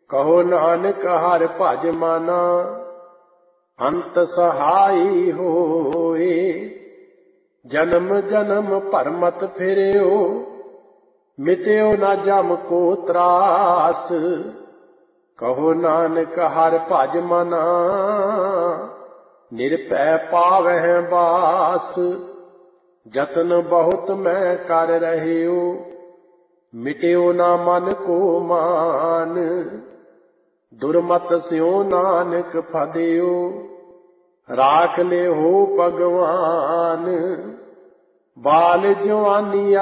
ਕਹੋ ਨਾਨਕ ਹਰਿ ਭਜ ਮਨਾ, ਅੰਤ ਸਹਾਈ ਹੋਏ। ਜਨਮ ਜਨਮ ਭਰਮਤ ਫਿਰਿਓ, ਮਿਟਿਓ ਨਾ ਜਮ ਕੋ ਤਰਾਸ। ਕਹੋ ਨਾਨਕ ਹਰਿ ਭਜ ਮਨਾ, ਨਿਰਭੈ ਪਾਵਹਿ ਬਾਸ। ਜਤਨ ਬਹੁਤ ਮੈਂ ਕਰ ਰਹਿਓ, ਮਿਟਿਓ ਨਾ ਮਨ ਕੋ ਮਾਨ। ਦੁਰਮਤ ਸਿਉ ਨਾਨਕ ਫਦਿਓ, ਰਾਖ ਲਿਓ ਭਗਵਾਨ। ਬਾਲ ਜਵਾਨੀ